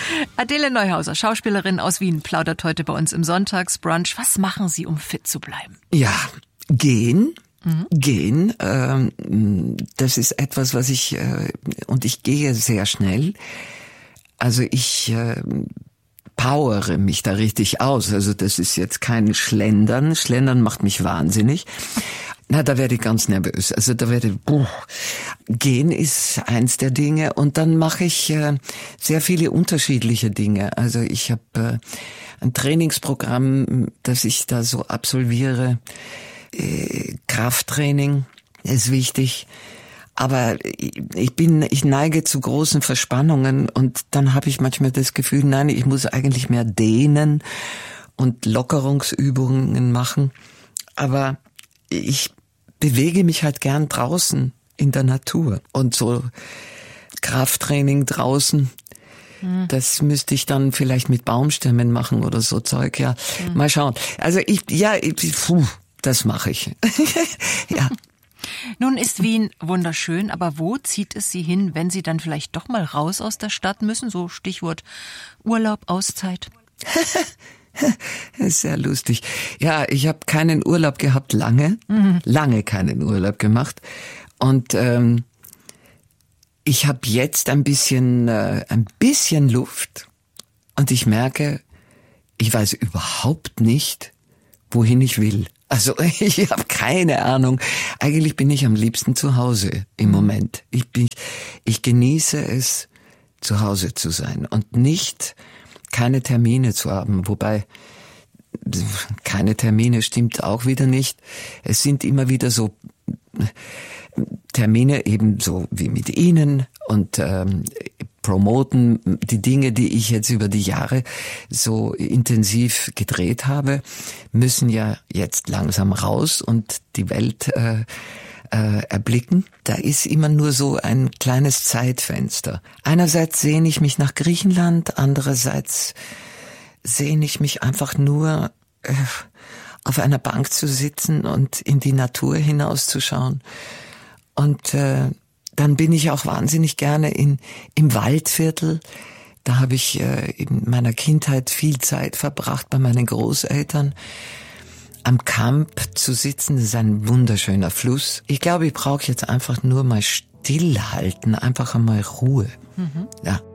Adele Neuhauser, Schauspielerin aus Wien, plaudert heute bei uns im Sonntagsbrunch. Was machen Sie, um fit zu bleiben? Ja, gehen. Gehen, das ist etwas, was ich gehe sehr schnell. Also ich powere mich da richtig aus. Also das ist jetzt kein Schlendern. Schlendern macht mich wahnsinnig. Na, da werde ich ganz nervös. Also Gehen ist eins der Dinge. Und dann mache ich sehr viele unterschiedliche Dinge. Also ich habe ein Trainingsprogramm, das ich da so absolviere. Krafttraining ist wichtig, aber ich neige zu großen Verspannungen und dann habe ich manchmal das Gefühl, nein, ich muss eigentlich mehr dehnen und Lockerungsübungen machen, aber ich bewege mich halt gern draußen in der Natur und so Krafttraining draußen. Das müsste ich dann vielleicht mit Baumstämmen machen oder so Zeug, ja. Mal schauen. Also das mache ich. Ja. Nun ist Wien wunderschön, aber wo zieht es Sie hin, wenn Sie dann vielleicht doch mal raus aus der Stadt müssen? So Stichwort Urlaub, Auszeit. Sehr lustig. Ja, ich habe keinen Urlaub gehabt, lange keinen Urlaub gemacht. Und ich habe jetzt ein bisschen Luft und ich merke, ich weiß überhaupt nicht, wohin ich will. Also ich habe keine Ahnung. Eigentlich bin ich am liebsten zu Hause im Moment. Ich genieße es, zu Hause zu sein und nicht keine Termine zu haben. Wobei keine Termine stimmt auch wieder nicht. Es sind immer wieder so Termine eben so wie mit Ihnen und promoten die Dinge, die ich jetzt über die Jahre so intensiv gedreht habe, müssen ja jetzt langsam raus und die Welt erblicken. Da ist immer nur so ein kleines Zeitfenster. Einerseits sehne ich mich nach Griechenland, andererseits sehne ich mich einfach nur auf einer Bank zu sitzen und in die Natur hinauszuschauen. Und dann bin ich auch wahnsinnig gerne im Waldviertel. Da habe ich in meiner Kindheit viel Zeit verbracht bei meinen Großeltern. Am Kamp zu sitzen, das ist ein wunderschöner Fluss. Ich glaube, ich brauche jetzt einfach nur mal stillhalten, einfach einmal Ruhe. Ja.